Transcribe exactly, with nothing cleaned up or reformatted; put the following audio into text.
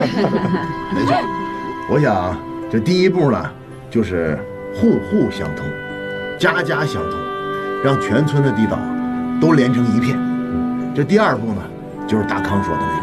没错，我想这第一步呢，就是户户相通，家家相通，让全村的地道都连成一片。这第二步呢，就是大康说的那个。